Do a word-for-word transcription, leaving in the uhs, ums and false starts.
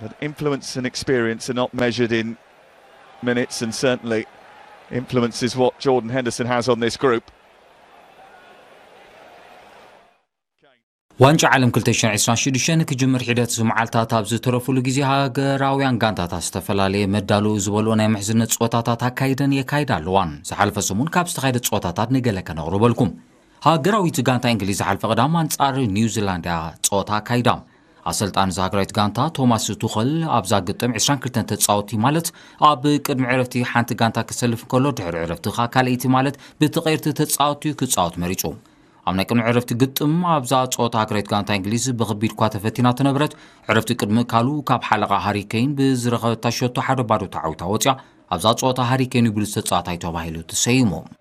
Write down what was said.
But influence and experience are not measured in minutes, and certainly influence is what Jordan Henderson has on this group. ዋንጫ ዓለም two thousand twenty-six ክጅምር ሒደት ዝመዓልታት ኣብ ዝተረፉሉ ግዜ ሃገራውያን ጋንታታት ዝተፈላለየ መዳሉ ዝበሉ ናይ ምሕዝነት ጾታታት አካይደን የካይዳ ኣለዋን ዝሓልፈ ሰሙን ካብ ዝተኻይደ ጾታታት ንገለ ከነቕርበልኩም ሃገራዊት ጋንታ እንግሊዝ ዝሓልፈ ቅዳም አንጻር ኒውዚላንድ ጾታ አካይዳ አሰልጣን ዛግራዊት ጋንታ ቶማስ ቱኸል ኣብዛ ግጥም twenty-two ተጻወቲ ማለት ኣብ ቅድሚ ዕረፍቲ ሓንቲ ጋንታ ክሰልፍ ከሎ ድሕሪ ዕረፍቲ ካልአይቲ ማለት ብተቀይርቲ ተጻወቲ ክጻወት መሪጹ አምና ቅድሚ ዕረፍቲ ግጥም ኣብዛ ጾታ ሃገራዊት ጋንታ እንግሊዝ ብኸቢድ ኳ ተፈቲና ተነብረት ዕረፍቲ ቅድሚ ካሉ ካብ ሓለቃ ሃሪኬን ብዝረኸበታ ሸቶ ሓደ ባዶ ተዓውታ ወጽያ ኣብዛ ጾታ ሃሪኬን ይብል ተጻዋታይ ተባሂሉ ተሰይሙ